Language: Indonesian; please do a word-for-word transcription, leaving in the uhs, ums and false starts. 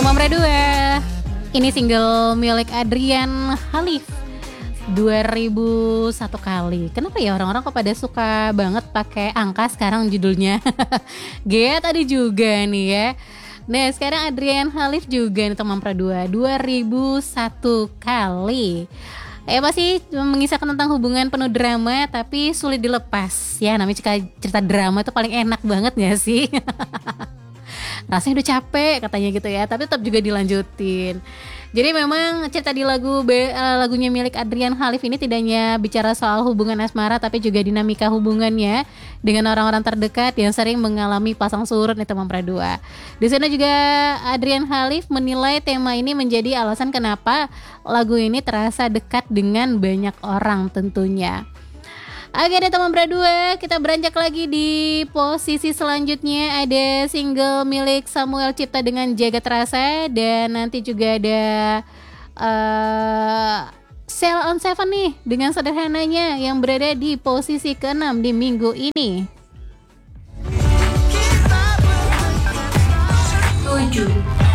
Nomor dua, ini single milik Adrian Khalif, dua ribu satu kali. Kenapa ya orang-orang kok pada suka banget pakai angka sekarang judulnya? Gea tadi juga nih ya. Nah sekarang Adrian Khalif juga nih teman Pradua, dua ribu satu kali. Eh masih mengisahkan tentang hubungan penuh drama tapi sulit dilepas. Ya namanya cerita, cerita drama itu paling enak banget gak sih? Rasanya udah capek katanya gitu ya, tapi tetap juga dilanjutin. Jadi memang cerita di lagu be, lagunya milik Adrian Khalif ini tidak hanya bicara soal hubungan asmara, tapi juga dinamika hubungannya dengan orang-orang terdekat yang sering mengalami pasang surut nih teman Pradua. Di sana juga Adrian Khalif menilai tema ini menjadi alasan kenapa lagu ini terasa dekat dengan banyak orang tentunya. Oke deh teman Pradua, kita beranjak lagi di posisi selanjutnya. Ada single milik Samuel Cipta dengan Jagat Rasa. Dan nanti juga ada uh, Cell on Seven nih dengan Sederhananya yang berada di posisi keenam di minggu ini. tujuh